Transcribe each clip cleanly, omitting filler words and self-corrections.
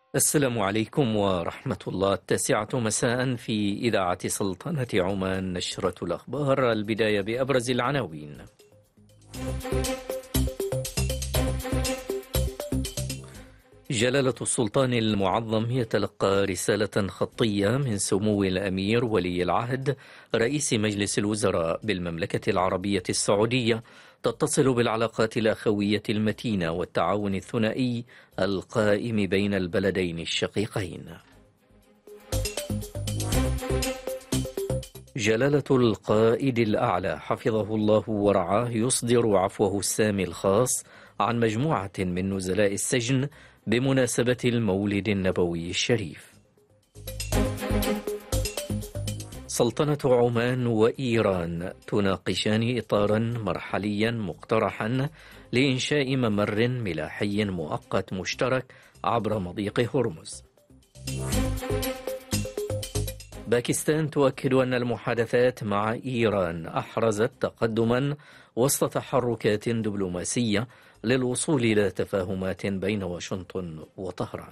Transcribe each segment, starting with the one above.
السلام عليكم ورحمة الله. 9 مساء في إذاعة سلطنة عمان، نشرة الأخبار. البداية بأبرز العناوين. جلالة السلطان المعظم يتلقى رسالة خطية من سمو الأمير ولي العهد رئيس مجلس الوزراء بالمملكة العربية السعودية، تتصل بالعلاقات الأخوية المتينة والتعاون الثنائي القائم بين البلدين الشقيقين. جلالة القائد الأعلى حفظه الله ورعاه يصدر عفوه السامي الخاص عن مجموعة من نزلاء السجن بمناسبة المولد النبوي الشريف. سلطنة عمان وإيران تناقشان إطارا مرحليا مقترحا لإنشاء ممر ملاحي مؤقت مشترك عبر مضيق هرمز. باكستان تؤكد أن المحادثات مع إيران أحرزت تقدما وسط تحركات دبلوماسية للوصول إلى تفاهمات بين واشنطن وطهران.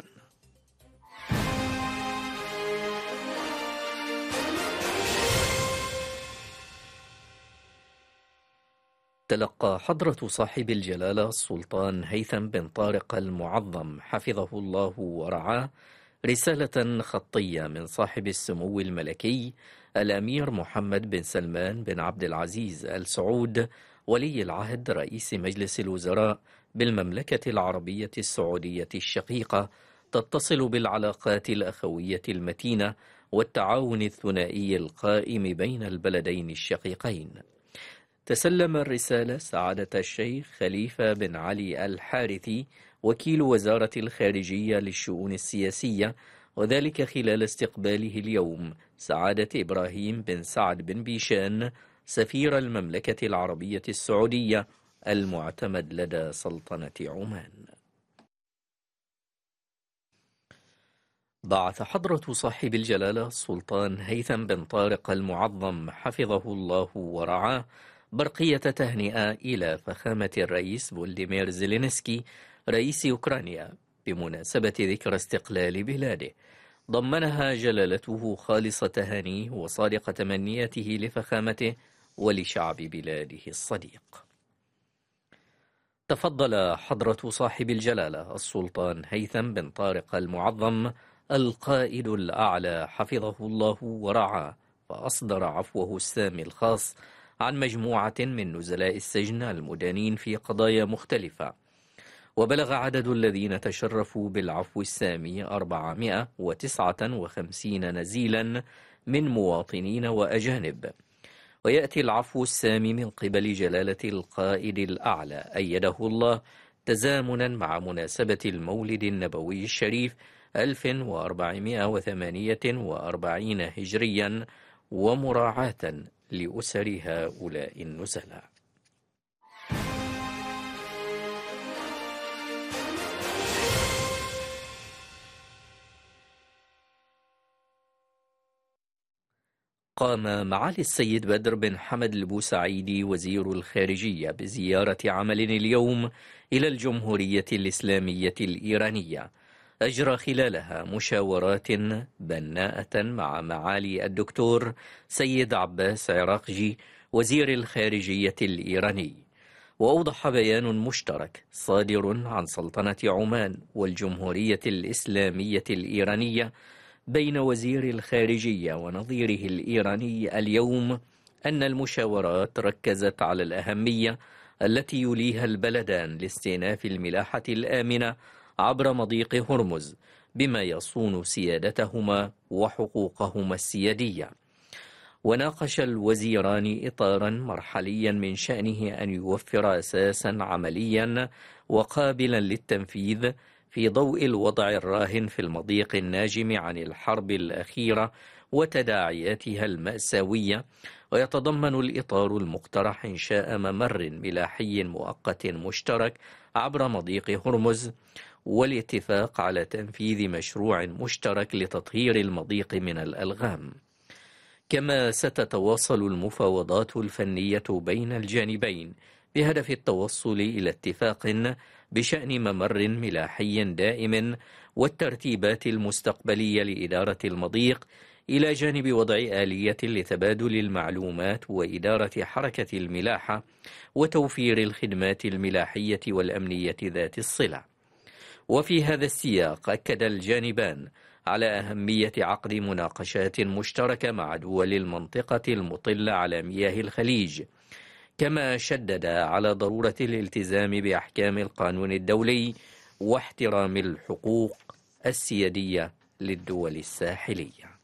تلقى حضرة صاحب الجلالة السلطان هيثم بن طارق المعظم حفظه الله ورعاه رسالة خطية من صاحب السمو الملكي الأمير محمد بن سلمان بن عبد العزيز آل سعود ولي العهد رئيس مجلس الوزراء بالمملكة العربية السعودية الشقيقة، تتصل بالعلاقات الأخوية المتينة والتعاون الثنائي القائم بين البلدين الشقيقين. تسلم الرسالة سعادة الشيخ خليفة بن علي الحارثي وكيل وزارة الخارجية للشؤون السياسية، وذلك خلال استقباله اليوم سعادة إبراهيم بن سعد بن بيشان سفير المملكة العربية السعودية المعتمد لدى سلطنة عمان. بعث حضرة صاحب الجلالة السلطان هيثم بن طارق المعظم حفظه الله ورعاه برقية تهنئة إلى فخامة الرئيس فولوديمير زيلينسكي رئيس أوكرانيا بمناسبة ذكرى استقلال بلاده، ضمنها جلالته خالص تهانيه وصادق تمنياته لفخامته ولشعب بلاده الصديق. تفضل حضرة صاحب الجلالة السلطان هيثم بن طارق المعظم القائد الأعلى حفظه الله ورعاه فأصدر عفوه السامي الخاص عن مجموعة من نزلاء السجن المدانين في قضايا مختلفة، وبلغ عدد الذين تشرفوا بالعفو السامي 459 نزيلا من مواطنين وأجانب. ويأتي العفو السامي من قبل جلالة القائد الأعلى أيده الله تزامنا مع مناسبة المولد النبوي الشريف 1448 هجريا، ومراعاة لأسر هؤلاء النزلاء. قام معالي السيد بدر بن حمد البوسعيدي وزير الخارجية بزيارة عمل اليوم إلى الجمهورية الإسلامية الإيرانية، أجرى خلالها مشاورات بناءة مع معالي الدكتور سيد عباس عراقجي وزير الخارجية الإيراني. وأوضح بيان مشترك صادر عن سلطنة عمان والجمهورية الإسلامية الإيرانية بين وزير الخارجية ونظيره الإيراني اليوم أن المشاورات ركزت على الأهمية التي يوليها البلدان لاستئناف الملاحة الآمنة عبر مضيق هرمز بما يصون سيادتهما وحقوقهما السيادية. وناقش الوزيران إطارا مرحليا من شأنه أن يوفر أساسا عمليا وقابلا للتنفيذ في ضوء الوضع الراهن في المضيق الناجم عن الحرب الأخيرة وتداعياتها المأساوية. ويتضمن الإطار المقترح إنشاء ممر ملاحي مؤقت مشترك عبر مضيق هرمز، والاتفاق على تنفيذ مشروع مشترك لتطهير المضيق من الألغام. كما ستتواصل المفاوضات الفنية بين الجانبين بهدف التوصل إلى اتفاق بشأن ممر ملاحي دائم والترتيبات المستقبلية لإدارة المضيق، إلى جانب وضع آلية لتبادل المعلومات وإدارة حركة الملاحة وتوفير الخدمات الملاحية والأمنية ذات الصلة. وفي هذا السياق أكد الجانبان على أهمية عقد مناقشات مشتركة مع دول المنطقة المطلة على مياه الخليج، كما شدد على ضرورة الالتزام بأحكام القانون الدولي واحترام الحقوق السيادية للدول الساحلية.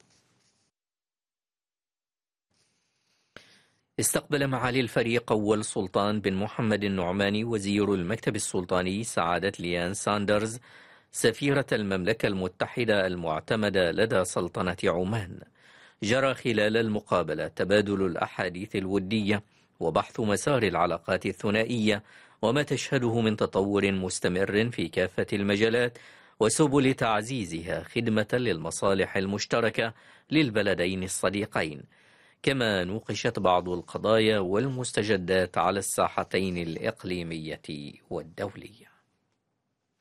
استقبل معالي الفريق أول سلطان بن محمد النعماني وزير المكتب السلطاني سعادة ليان ساندرز سفيرة المملكة المتحدة المعتمدة لدى سلطنة عمان. جرى خلال المقابلة تبادل الأحاديث الودية وبحث مسار العلاقات الثنائية وما تشهده من تطور مستمر في كافة المجالات وسبل تعزيزها خدمة للمصالح المشتركة للبلدين الصديقين. كما نوقشت بعض القضايا والمستجدات على الساحتين الإقليمية والدولية.